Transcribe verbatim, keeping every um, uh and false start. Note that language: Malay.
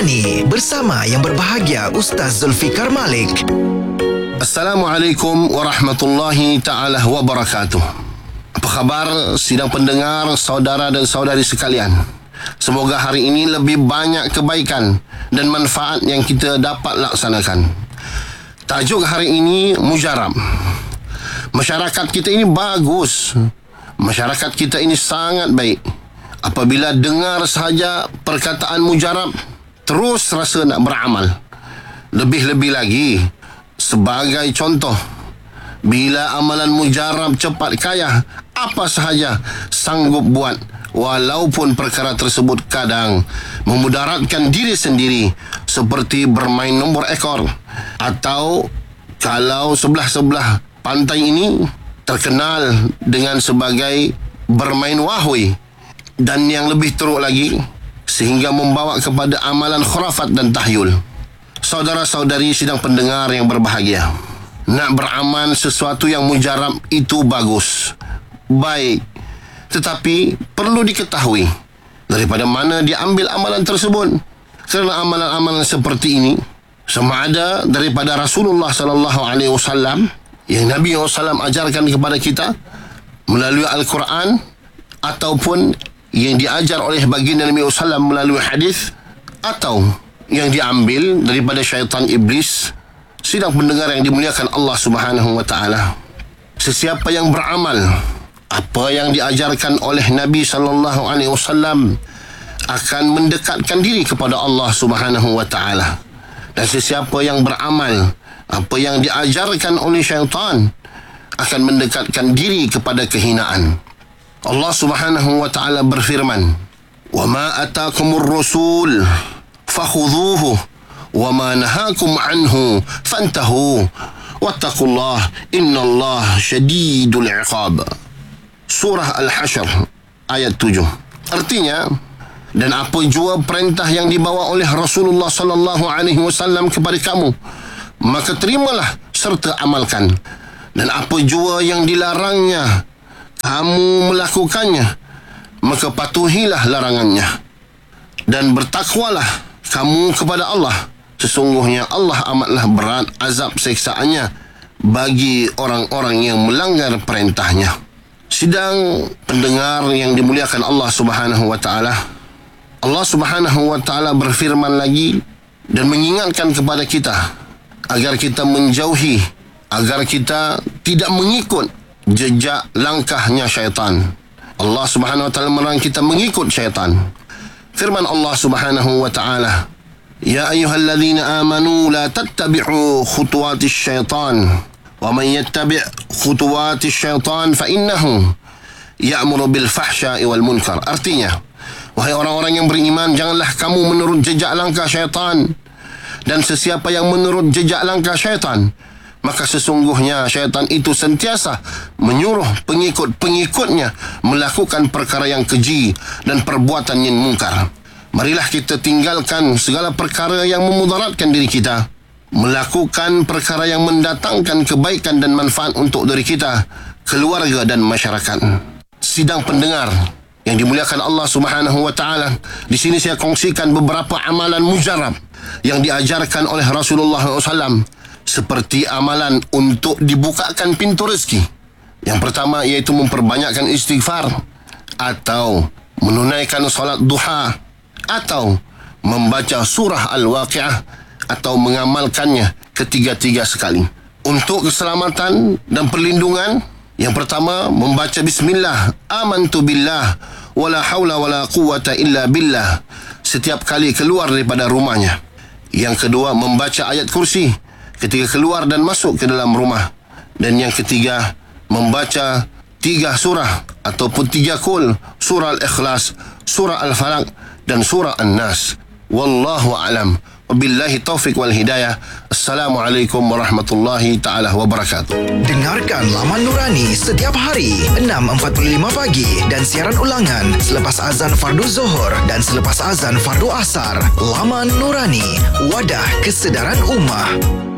Nurani bersama yang berbahagia Ustaz Zulfikar Malik. Assalamualaikum warahmatullahi ta'ala wabarakatuh. Apa khabar sidang pendengar, saudara dan saudari sekalian? Semoga hari ini lebih banyak kebaikan dan manfaat yang kita dapat laksanakan. Tajuk hari ini mujarab. Masyarakat kita ini bagus. Masyarakat kita ini sangat baik. Apabila dengar sahaja perkataan mujarab, terus rasa nak beramal. Lebih-lebih lagi, sebagai contoh, bila amalan mujarab cepat kaya, apa sahaja sanggup buat, walaupun perkara tersebut kadang memudaratkan diri sendiri, seperti bermain nombor ekor, atau kalau sebelah-sebelah pantai ini terkenal dengan sebagai bermain wahoi, dan yang lebih teruk lagi, sehingga membawa kepada amalan khurafat dan tahyul. Saudara-saudari sidang pendengar yang berbahagia, nak beramal sesuatu yang mujarab itu bagus, baik, tetapi perlu diketahui daripada mana diambil amalan tersebut. Kerana amalan-amalan seperti ini sama ada daripada Rasulullah sallallahu alaihi wasallam yang Nabi sallallahu alaihi wasallam ajarkan kepada kita melalui Al-Quran, ataupun yang diajar oleh baginda Nabi sallallahu alaihi wasallam melalui hadis, atau yang diambil daripada syaitan iblis. Sidang pendengar yang dimuliakan Allah Subhanahu wa taala, sesiapa yang beramal apa yang diajarkan oleh Nabi sallallahu alaihi wasallam akan mendekatkan diri kepada Allah Subhanahu wa taala. Dan sesiapa yang beramal apa yang diajarkan oleh syaitan akan mendekatkan diri kepada kehinaan. Allah Subhanahu wa taala berfirman, "Wa ma ataakumur rasul fakhudhuhu wa ma nahakum anhu fantahu wattaqullaha innallaha syadidul iqab." Surah Al-Hasyr ayat tujuh. Artinya, dan apa jua perintah yang dibawa oleh Rasulullah sallallahu alaihi wasallam kepada kamu, maka terimalah serta amalkan. Dan apa jua yang dilarangnya, kamu melakukannya, maka patuhilah larangannya. Dan bertakwalah kamu kepada Allah. Sesungguhnya Allah amatlah berat azab seksaannya bagi orang-orang yang melanggar perintahnya. Sidang pendengar yang dimuliakan Allah Subhanahu wa taala, Allah Subhanahu wa taala berfirman lagi dan mengingatkan kepada kita agar kita menjauhi, agar kita tidak mengikut jejak langkahnya syaitan. Allah Subhanahu wa taala melarang kita mengikut syaitan. Firman Allah Subhanahu wa taala, "Ya ayyuhalladzina amanu la tattabi'u khutuwatis syaitan wa man yattabi' khutuwatis syaitan fa innahu ya'muru bil fahsya'i wal munkar." Artinya, wahai orang-orang yang beriman, janganlah kamu menurut jejak langkah syaitan. Dan sesiapa yang menurut jejak langkah syaitan, maka sesungguhnya syaitan itu sentiasa menyuruh pengikut-pengikutnya melakukan perkara yang keji dan perbuatan yang mungkar. Marilah kita tinggalkan segala perkara yang memudaratkan diri kita, melakukan perkara yang mendatangkan kebaikan dan manfaat untuk diri kita, keluarga dan masyarakat. Sidang pendengar yang dimuliakan Allah Subhanahu wa taala, di sini saya kongsikan beberapa amalan mujarab yang diajarkan oleh Rasulullah sallallahu alaihi wasallam, seperti amalan untuk dibukakan pintu rezeki. Yang pertama iaitu memperbanyakkan istighfar, atau menunaikan solat duha, atau membaca surah Al-Waqi'ah, atau mengamalkannya ketiga-tiga sekali. Untuk keselamatan dan perlindungan, yang pertama membaca bismillah, amantu billah wala haula wala quwata illa billah, setiap kali keluar daripada rumahnya. Yang kedua membaca ayat kursi ketika keluar dan masuk ke dalam rumah. Dan yang ketiga, membaca tiga surah ataupun tiga kul, surah Al-Ikhlas, surah Al-Falaq dan surah An-Nas. Wallahu a'lam. Wabillahi taufiq wal hidayah. Assalamualaikum warahmatullahi ta'ala wabarakatuh. Dengarkan Laman Nurani setiap hari enam empat puluh lima pagi dan siaran ulangan selepas azan fardu Zuhur dan selepas azan fardu Asar. Laman Nurani, wadah kesedaran ummah.